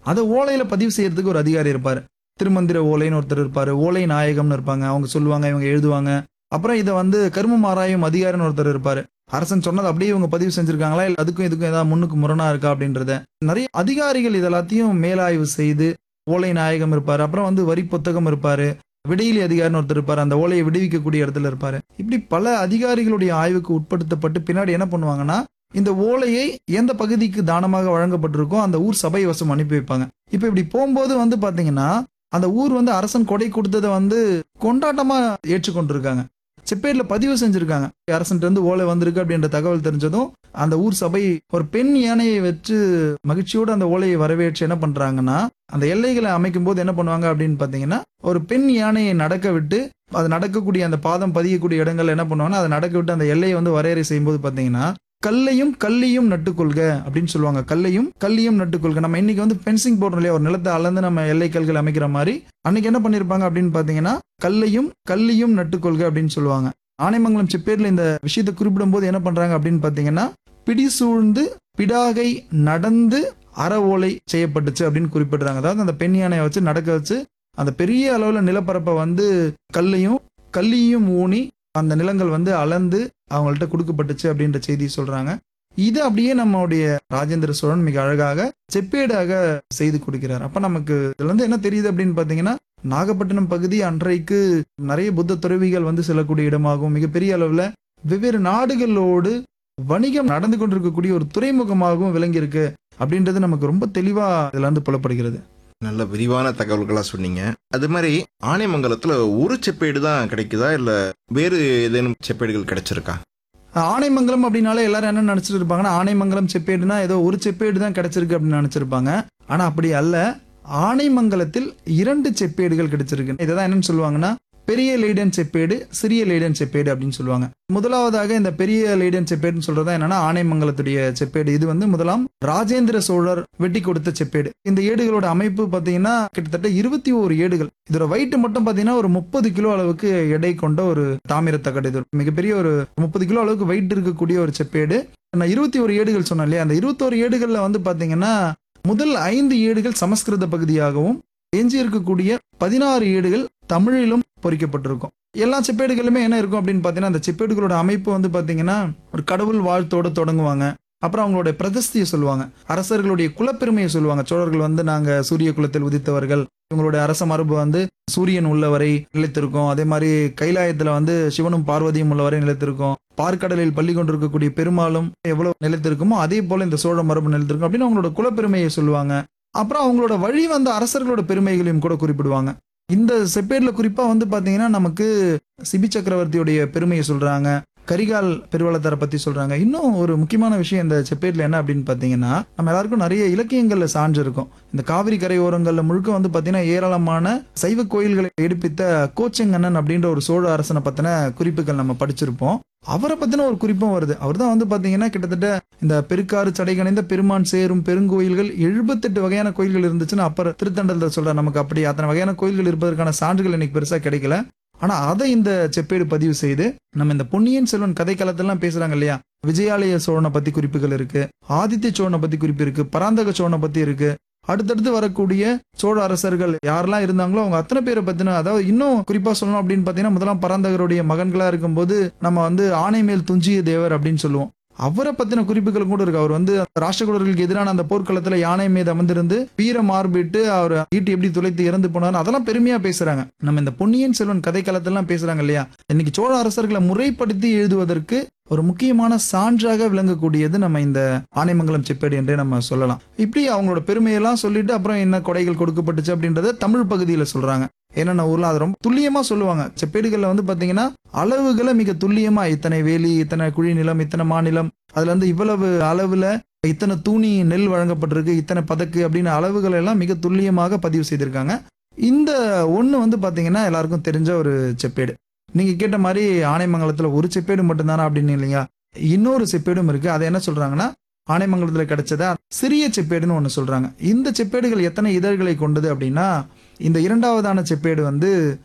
அதை ஓலையில பதிவு செய்யறதுக்கு ஒரு அதிகாரி இருப்பாரு. திருமந்திர ஓலைன்னு ஒருத்தர் இருப்பாரு. ஓலை நாயகம்னு இருப்பாங்க. அவங்க சொல்லுவாங்க, இவங்க எழுதுவாங்க. அப்புறம் இதை வந்து கருமம் ஆராயும் அதிகாரின்னு ஒருத்தர் இருப்பாரு. அரசன் சொன்னது அப்படியே இவங்க பதிவு செஞ்சிருக்காங்களா, இல்ல அதுக்கும் இதுக்கும் ஏதாவது முன்னுக்கு முரணா இருக்கா அப்படின்றத நிறைய அதிகாரிகள் இது எல்லாத்தையும் மேலாய்வு செய்து, ஓலை நாயகம் இருப்பாரு. அப்புறம் வந்து வரி புத்தகம் இருப்பாரு. விடையிலி அதிகாரின்னு ஒருத்தர் இருப்பாரு. அந்த ஓலையை விடுவிக்கக்கூடிய இடத்துல இருப்பாரு. இப்படி பல அதிகாரிகளுடைய ஆய்வுக்கு உட்படுத்தப்பட்டு பின்னாடி என்ன பண்ணுவாங்கன்னா, இந்த ஓலையை எந்த பகுதிக்கு தானமாக வழங்கப்பட்டிருக்கோ அந்த ஊர் சபை வசம் அனுப்பி வைப்பாங்க. இப்ப இப்படி போகும்போது வந்து பாத்தீங்கன்னா, அந்த ஊர் வந்து அரசன் கொடை கொடுத்ததை வந்து கொண்டாட்டமா ஏற்றுக்கொண்டிருக்காங்க. செப்பேட்ல பதிவு செஞ்சிருக்காங்க. அரசன்ட்ட இருந்து ஓலை வந்திருக்கு அப்படின்ற தகவல் தெரிஞ்சதும் அந்த ஊர் சபை ஒரு பெண் யானையை வச்சு மகிழ்ச்சியோடு அந்த ஓலையை வரவேற்று என்ன பண்றாங்கன்னா, அந்த எல்லைகளை அமைக்கும் போது என்ன பண்ணுவாங்க அப்படின்னு பாத்தீங்கன்னா, ஒரு பெண் யானையை நடக்க விட்டு அது நடக்கக்கூடிய அந்த பாதம் பதியக்கூடிய இடங்கள்ல என்ன பண்ணுவாங்கன்னா, அதை நடக்க விட்டு அந்த எல்லையை வந்து வரையறை செய்யும்போது பாத்தீங்கன்னா, கல்லையும் கல்லியும் நட்டுக்கொள்க அப்படின்னு சொல்லுவாங்க. கல்லையும் கல்லியும் நட்டுக்கொள்க. நம்ம இன்னைக்கு வந்து ஃபென்சிங் போடுறோம் இல்லையா, ஒரு நிலத்தை அளந்து நம்ம எல்லை கல்கள் அமைக்கிற மாதிரி அன்னைக்கு என்ன பண்ணிருப்பாங்க அப்படின்னு பாத்தீங்கன்னா, கல்லையும் கல்லியும் நட்டுக்கொள்க அப்படின்னு சொல்லுவாங்க. ஆனைமங்கலம் செப்பேட்ல இந்த விஷயத்தை குறிப்பிடும் போது என்ன பண்றாங்க அப்படின்னு பாத்தீங்கன்னா, பிடி சூழ்ந்து பிடாகை நடந்து அற ஓலை செய்யப்பட்டுச்சு அப்படின்னு குறிப்பிடுறாங்க. அதாவது அந்த பெண் யானையை வச்சு நடக்க வச்சு அந்த பெரிய அளவுல நிலப்பரப்பை வந்து கல்லையும் கல்லியும் ஊனி அந்த நிலங்கள் வந்து அளந்து அவங்கள்ட்ட கொடுக்கப்பட்டுச்சு அப்படின்ற செய்தி சொல்றாங்க. இது அப்படியே நம்மளுடைய ராஜேந்திர சோழன் மிக அழகாக செப்பேடாக செய்து கொடுக்கிறார். அப்ப நமக்கு இதுல இருந்து என்ன தெரியுது அப்படின்னு பாத்தீங்கன்னா, நாகப்பட்டினம் பகுதி அன்றைக்கு நிறைய புத்த துறவிகள் வந்து செல்லக்கூடிய இடமாகவும், மிகப்பெரிய அளவுல வெவ்வேறு நாடுகளோடு வணிகம் நடந்து கொண்டிருக்கக்கூடிய ஒரு துறைமுகமாகவும் விளங்கி இருக்கு அப்படின்றது நமக்கு ரொம்ப தெளிவா இதுல இருந்து புலப்படுகிறது. நல்ல விரிவான தகவல்களா சொன்னீங்க. அது மாதிரி ஆனைமங்கலத்துல ஒரு செப்பேடு தான் கிடைக்குதா, இல்ல வேறு ஏதேனும் செப்பேடுகள் கிடைச்சிருக்கா? ஆனைமங்கலம் அப்படின்னாலே எல்லாரும் என்ன நினைச்சிட்டு இருப்பாங்கன்னா, ஆனைமங்கலம் செப்பேடுனா ஏதோ ஒரு செப்பேடு தான் கிடைச்சிருக்கு அப்படின்னு நினைச்சிருப்பாங்க. ஆனா அப்படி அல்ல. ஆனைமங்கலத்தில் 2 செப்பேடுகள் கிடைச்சிருக்கு. இதான் என்னன்னு சொல்லுவாங்கன்னா, பெரிய லெய்டன் செப்பேடு, சிறிய லெய்டன் செப்பேடு அப்படின்னு சொல்லுவாங்க. முதலாவதாக இந்த பெரிய லெய்டன் செப்பேடுன்னு சொல்றதா என்னன்னா, ஆனைமங்கலத்துடைய செப்பேடு. இது வந்து முதலாம் ராஜேந்திர சோழர் வெட்டி கொடுத்த செப்பேடு. இந்த ஏடுகளோட அமைப்பு பாத்தீங்கன்னா கிட்டத்தட்ட 21 ஏடுகள். இதோட வெயிட் மட்டும் பாத்தீங்கன்னா ஒரு 30 கிலோ அளவுக்கு எடை கொண்ட ஒரு தாமிர தகடு. இது மிகப்பெரிய ஒரு 30 கிலோ அளவுக்கு வெயிட் இருக்கக்கூடிய ஒரு செப்பேடு. நான் 21 ஏடுகள் சொன்னேன் இல்லையா, அந்த 21 ஏடுகள்ல வந்து பாத்தீங்கன்னா முதல் 5 ஏடுகள் சமஸ்கிருத பகுதியாகவும், எஞ்சி இருக்கக்கூடிய 16 ஏடுகள் தமிழிலும் பொறிக்கப்பட்டிருக்கும். எல்லா செப்பேடுகளுமே என்ன இருக்கும் அப்படின்னு பாத்தீங்கன்னா, அந்த செப்பேடுகளோட அமைப்பு வந்து பாத்தீங்கன்னா ஒரு கடவுள் வாழ்த்தோட தொடங்குவாங்க. அப்புறம் அவங்களுடைய பிரதிஷ்டியை சொல்லுவாங்க. அரசர்களுடைய குலப்பெருமையை சொல்லுவாங்க. சோழர்கள் வந்து நாங்க சூரிய குலத்தில் உதித்தவர்கள், இவங்களுடைய அரச மரபு வந்து சூரியன் உள்ளவரை நிலைத்திருக்கும். அதே மாதிரி கைலாயத்துல வந்து சிவனும் பார்வதியும் உள்ளவரை நிலைத்திருக்கும். பார்க்கடலில் பள்ளி கொண்டிருக்கக்கூடிய பெருமாளும் எவ்வளவு நிலைத்திருக்குமோ அதே போல இந்த சோழ மரபு நிலைத்திருக்கும் அப்படின்னு அவங்களோட குலப்பெருமையை சொல்லுவாங்க. அப்புறம் அவங்களோட வழி வந்த அரசர்களோட பெருமைகளையும் கூட குறிப்பிடுவாங்க. இந்த செப்பேட்ல குறிப்பா வந்து பாத்தீங்கன்னா நமக்கு சிபி சக்கரவர்த்தியுடைய பெருமையை சொல்றாங்க, கரிகால் பெருவளத்தாரை பத்தி சொல்றாங்க. இன்னும் ஒரு முக்கியமான விஷயம் இந்த செப்பேட்ல என்ன அப்படின்னு பாத்தீங்கன்னா, நம்ம எல்லாருக்கும் நிறைய இலக்கியங்கள்ல சான்று இருக்கும். இந்த காவிரி கரையோரங்கள்ல முழுக்க வந்து பாத்தீங்கன்னா ஏராளமான சைவ கோயில்களை எடுப்பித்த கோச்செங்கண்ணன் அப்படின்ற ஒரு சோழ அரசனை பத்தின குறிப்புகள் நம்ம படிச்சிருப்போம். அவரை பத்தின ஒரு குறிப்பும் வருது. அவர் தான் வந்து பாத்தீங்கன்னா கிட்டத்தட்ட இந்த பெருக்காறு சடைகணைந்த பெருமான் சேரும் பெருங்கோயில்கள் 78 வகையான கோயில்கள் இருந்துச்சுன்னு அப்பர் திருத்தண்டத்தில் சொல்ற. நமக்கு அப்படி அத்தனை வகையான கோயில்கள் இருப்பதற்கான சான்றுகள் இன்னைக்கு பெருசா கிடைக்கல. ஆனா அதை இந்த செப்பேடு பதிவு செய்து நம்ம இந்த பொன்னியின் செல்வன் கதைக்களத்தெல்லாம் பேசுறாங்க இல்லையா, விஜயாலய சோழனை பத்தி குறிப்புகள் இருக்கு, ஆதித்ய சோழனை பத்தி குறிப்பு இருக்கு, பராந்தக சோழனை பத்தி இருக்கு. அடுத்தடுத்து வரக்கூடிய சோழ அரசர்கள் யாரெல்லாம் இருந்தாங்களோ அவங்க அத்தனை பேரை பத்தின, அதாவது இன்னும் குறிப்பா சொல்லணும் அப்படின்னு பாத்தீங்கன்னா, முதலாம் பராந்தகருடைய மகன்களா இருக்கும்போது நம்ம வந்து ஆனை மேல் துஞ்சிய தேவர் அப்படின்னு சொல்லுவோம். அவரை பத்தின குறிப்புகள் கூட இருக்கு. அவர் வந்து ராஷ்டிரகூடர்களுக்கு எதிரான அந்த போர்க்களத்துல யானை மீது அமர்ந்திருந்து வீர மார்பிட்டு அவர் ஈட்டி எப்படி துளைத்து இறந்து போனார் அதெல்லாம் பெருமையா பேசுறாங்க. நம்ம இந்த பொன்னியின் செல்வன் கதைக்களத்தெல்லாம் பேசுறாங்க இல்லையா, இன்னைக்கு சோழ அரசர்களை முறைப்படுத்தி எழுதுவதற்கு ஒரு முக்கியமான சான்றாக விளங்கக்கூடியது நம்ம இந்த ஆனைமங்கலம் செப்பேடு என்றே நம்ம சொல்லலாம். இப்படி அவங்களோட பெருமையெல்லாம் சொல்லிட்டு அப்புறம் என்ன கொடைகள் கொடுக்கப்பட்டுச்சு அப்படின்றத தமிழ் பகுதியில சொல்றாங்க. என்னென்ன ஊர்ல அது ரொம்ப துல்லியமா சொல்லுவாங்க. செப்பேடுகள்ல வந்து பாத்தீங்கன்னா அளவுகளை மிக துல்லியமா, இத்தனை வேலி, இத்தனை குழி நிலம், இத்தனை மாநிலம், அதுல இருந்து இவ்வளவு அளவுல இத்தனை தூணி நெல் வழங்கப்பட்டிருக்கு, இத்தனை பதக்கு அப்படின்னு அளவுகள் எல்லாம் மிக துல்லியமாக பதிவு செய்திருக்காங்க. இந்த ஒண்ணு வந்து பாத்தீங்கன்னா எல்லாருக்கும் தெரிஞ்ச ஒரு செப்பேடு. நீங்க கேட்ட மாதிரி ஆனைமங்கலத்துல ஒரு செப்பேடு மட்டும்தானா அப்படின்னு இல்லையா, இன்னொரு செப்பேடும் இருக்கு. அதை என்ன சொல்றாங்கன்னா, ஆனைமங்கலத்துல கிடைச்சதா சிறிய செப்பேடுன்னு ஒண்ணு சொல்றாங்க. இந்த செப்பேடுகள் எத்தனை இதழ்களை கொண்டது அப்படின்னா, இந்த இரண்டாவதான செப்பேடு வந்து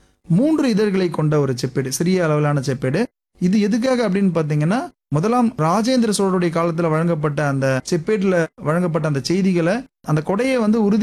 3 இதழ்களை கொண்ட ஒரு செப்பேடு, சிறிய அளவிலான செப்பேடு. இது எதுக்காக அப்படின்னு பாத்தீங்கன்னா, முதலாம் ராஜேந்திர சோழருடைய காலத்துல வழங்கப்பட்ட அந்த செப்பேடுல வழங்கப்பட்ட அந்த செய்திகளை, அந்த கொடையை வந்து உறுதி